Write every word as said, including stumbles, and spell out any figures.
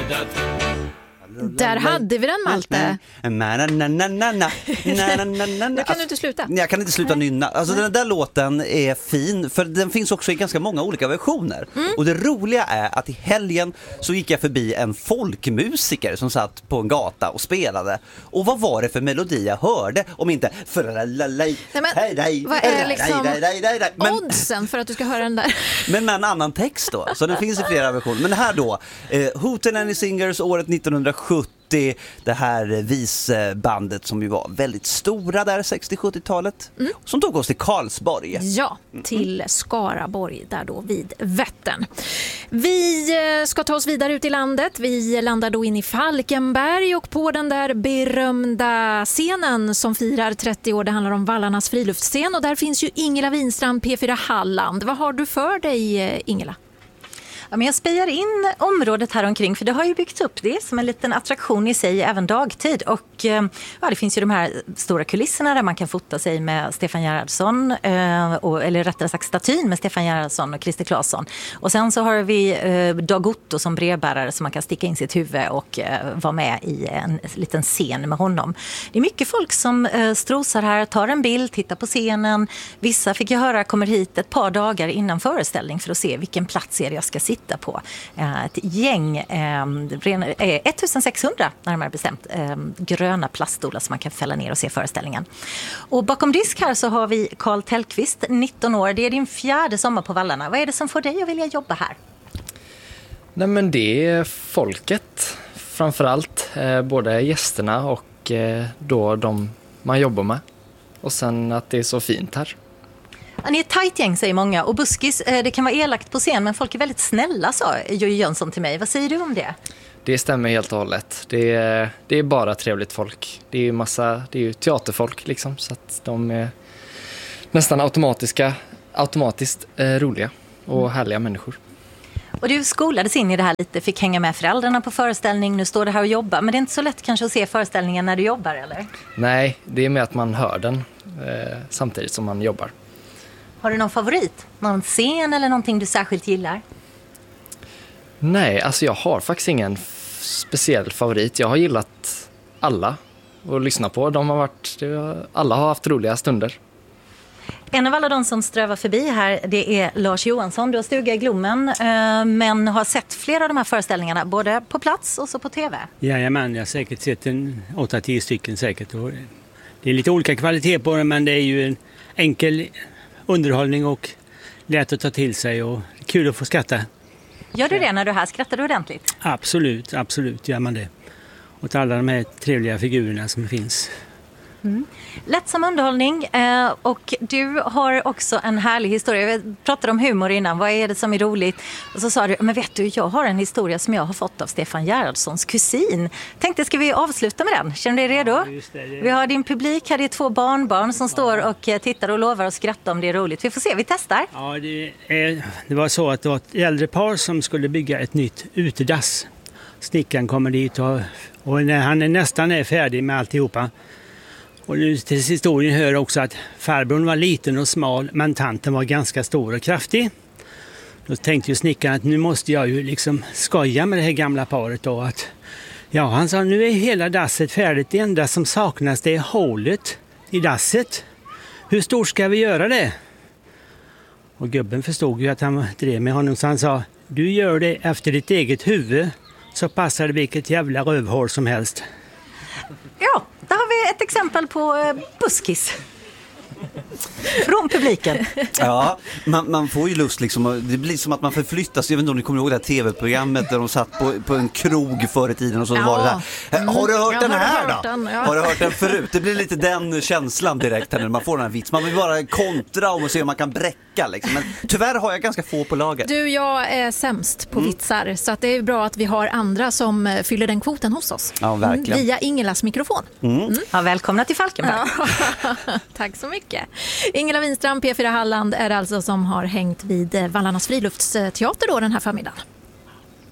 Där hade vi den, Malte. Nu kan du inte sluta. Jag kan inte sluta nynna. Alltså den där låten är fin, för den finns också i ganska många olika versioner. Mm. Och det roliga är att i helgen så gick jag förbi en folkmusiker som satt på en gata och spelade. Och vad var det för melodi jag hörde? Om inte för vad är liksom oddsen för att du ska höra den där? Men med en annan text då. Så den finns i flera versioner. Men här då, eh, Hootenanny Singers året nittonhundrasjuttio, det här visbandet som ju var väldigt stora där sextio-sjuttiotalet, mm. som tog oss till Karlsborg. Ja, till Skaraborg där då vid Vättern. Vi ska ta oss vidare ut i landet. Vi landar då in i Falkenberg och på den där berömda scenen som firar trettio år. Det handlar om Vallarnas friluftsscen och där finns ju Ingela Winstrand, P fyra Halland. Vad har du för dig, Ingela? Ja, men jag spejar in området här omkring, för det har ju byggts upp det som en liten attraktion i sig även dagtid. Och ja, det finns ju de här stora kulisserna där man kan fota sig med Stefan Gerhardsson, eh, och, eller rättare sagt statyn med Stefan Gerhardsson och Christer Claesson. Och sen så har vi eh, Dag Otto som brevbärare som man kan sticka in sitt huvud och eh, vara med i en liten scen med honom. Det är mycket folk som eh, strosar här, tar en bild, tittar på scenen. Vissa, fick jag höra, kommer hit ett par dagar innan föreställning för att se vilken plats är det jag ska sitta på. Ett gäng, eh, sextonhundra närmare bestämt, eh, gröna plaststolar som man kan fälla ner och se föreställningen. Och bakom disk här så har vi Karl Tellqvist, nitton år. Det är din fjärde sommar på Vallarna. Vad är det som får dig att vilja jobba här? Nej, men det är folket framförallt, eh, både gästerna och eh, då de man jobbar med. Och sen att det är så fint här. Ja, ni är ett tajt gäng, säger många. Och buskis, det kan vara elakt på scen, men folk är väldigt snälla, sa Joey Jönsson till mig. Vad säger du om det? Det stämmer helt och hållet. Det är, det är bara trevligt folk. Det är ju massa, det är ju teaterfolk liksom, så att de är nästan automatiska, automatiskt eh, roliga och mm. härliga människor. Och du skolades in i det här lite, fick hänga med föräldrarna på föreställning, nu står du här och jobbar. Men det är inte så lätt kanske att se föreställningen när du jobbar, eller? Nej, det är med att man hör den eh, samtidigt som man jobbar. Har du någon favorit? Någon scen eller någonting du särskilt gillar? Nej, alltså jag har faktiskt ingen f- speciell favorit. Jag har gillat alla att lyssna på. De har varit, var, alla har haft roliga stunder. En av alla de som strövar förbi här, det är Lars Johansson. Du har stuga i Glommen, eh, men har sett flera av de här föreställningarna, både på plats och så på tv. Jajamän, jag har säkert sett en åtta tio stycken säkert. Och det är lite olika kvalitet på det, men det är ju en enkel underhållning och lätt att ta till sig och kul att få skratta. Gör du det när du är här? Skrattar du ordentligt? Absolut, absolut gör man det. Och alla de här trevliga figurerna som finns. Mm. Lättsam underhållning, eh, och du har också en härlig historia. Vi pratade om humor innan, vad är det som är roligt? Och så sa du, men vet du, jag har en historia som jag har fått av Stefan Gerhardssons kusin. Tänkte, ska vi avsluta med den? Känner du dig redo? Ja, just det, det. Vi har din publik här, det är två barnbarn som ja. står och tittar och lovar att skratta om det är roligt. Vi får se, vi testar. Ja, det, är, det var så att det var ett äldre par som skulle bygga ett nytt utedass. Snickaren kommer dit och, och när han är nästan är färdig med alltihopa. Och nu till historien hör också att farbrorn var liten och smal, men tanten var ganska stor och kraftig. Då tänkte ju snickaren att nu måste jag ju liksom skoja med det här gamla paret då. Att, ja, han sa, nu är hela dasset färdigt. Det enda som saknas, det är hålet i dasset. Hur stort ska vi göra det? Och gubben förstod ju att han drev med honom, så han sa, du gör det efter ditt eget huvud, så passar det vilket jävla rövhål som helst. Ja, där har vi ett exempel på eh, buskis. Från publiken. Ja, man, man får ju lust liksom, det blir som att man förflyttas. Jag vet inte om ni kommer ihåg det här tv-programmet där de satt på, på en krog förr i tiden och så ja. var det här. Mm. Har du hört ja, den här hört då? Den, ja. Har du hört den förut? Det blir lite den känslan direkt när man får den här vits. Man vill bara kontra om och se om man kan bräcka liksom. Men tyvärr har jag ganska få på laget. Du, jag är sämst på mm. vitsar, så att det är bra att vi har andra som fyller den kvoten hos oss. Ja, verkligen. Mm, via Ingelas mikrofon. Mm. Mm. Ja, välkomna till Falkenberg. Ja. Tack så mycket. Ingela Winstrand, P fyra Halland, är alltså som har hängt vid Vallarnas friluftsteater då den här förmiddagen.